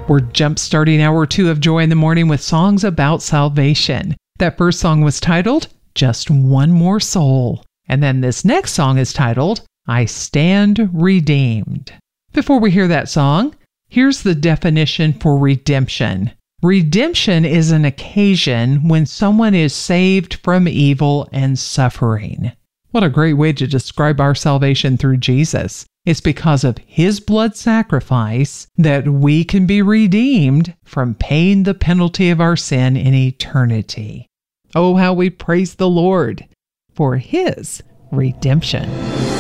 We're jump-starting hour 2 of Joy in the Morning with songs about salvation. That first song was titled, Just One More Soul. And then this next song is titled, I Stand Redeemed. Before we hear that song, here's the definition for redemption. Redemption is an occasion when someone is saved from evil and suffering. What a great way to describe our salvation through Jesus. It's because of His blood sacrifice that we can be redeemed from paying the penalty of our sin in eternity. Oh, how we praise the Lord for His redemption.